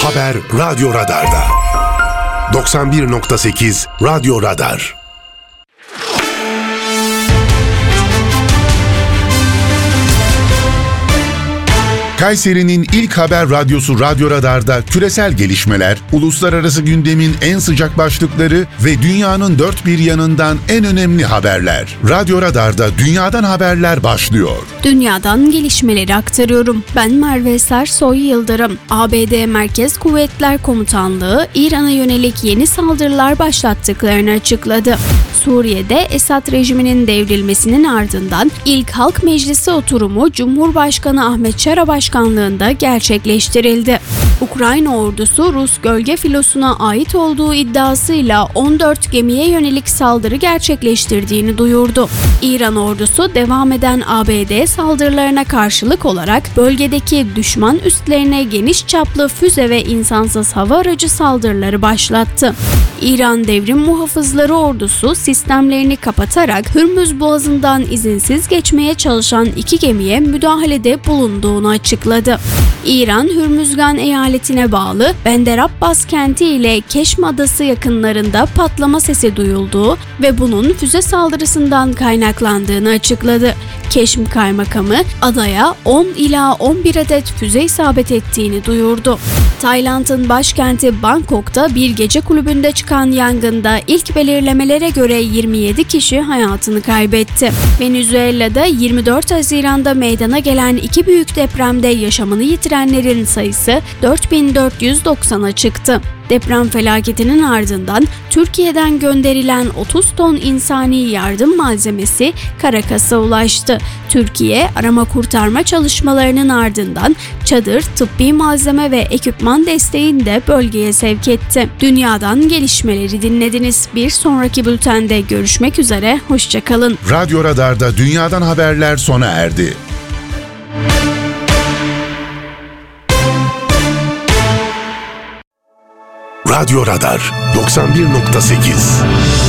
Haber Radyo Radar'da. 91.8 Radyo Radar. Kayseri'nin ilk haber radyosu Radyo Radar'da küresel gelişmeler, uluslararası gündemin en sıcak başlıkları ve dünyanın dört bir yanından en önemli haberler. Radyo Radar'da dünyadan haberler başlıyor. Dünyadan gelişmeleri aktarıyorum. Ben Merve Sersoy Yıldırım. ABD Merkez Kuvvetler Komutanlığı İran'a yönelik yeni saldırılar başlattıklarını açıkladı. Suriye'de Esad rejiminin devrilmesinin ardından ilk Halk Meclisi oturumu Cumhurbaşkanı Ahmet Şara başkanlığında gerçekleştirildi. Ukrayna ordusu Rus gölge filosuna ait olduğu iddiasıyla 14 gemiye yönelik saldırı gerçekleştirdiğini duyurdu. İran ordusu devam eden ABD saldırılarına karşılık olarak bölgedeki düşman üslerine geniş çaplı füze ve insansız hava aracı saldırıları başlattı. İran Devrim Muhafızları ordusu sistemlerini kapatarak Hürmüz Boğazı'ndan izinsiz geçmeye çalışan 2 gemiye müdahalede bulunduğunu açıkladı. İran, Hürmüzgan eyaletine bağlı Bender Abbas kenti ile Keşm Adası yakınlarında patlama sesi duyulduğu ve bunun füze saldırısından kaynaklandığını açıkladı. Keşm Kaymakamı adaya 10 ila 11 adet füze isabet ettiğini duyurdu. Tayland'ın başkenti Bangkok'ta bir gece kulübünde çıkan yangında ilk belirlemelere göre 27 kişi hayatını kaybetti. Venezuela'da 24 Haziran'da meydana gelen 2 büyük depremde yaşamını yitirenlerin sayısı 4490'a çıktı. Deprem felaketinin ardından Türkiye'den gönderilen 30 ton insani yardım malzemesi Caracas'a ulaştı. Türkiye, arama kurtarma çalışmalarının ardından çadır, tıbbi malzeme ve ekipman desteğini de bölgeye sevk etti. Dünyadan gelişmeleri dinlediniz. Bir sonraki bültende görüşmek üzere, hoşça kalın. Radyo Radar'da dünyadan haberler sona erdi. Radyo Radar 91.8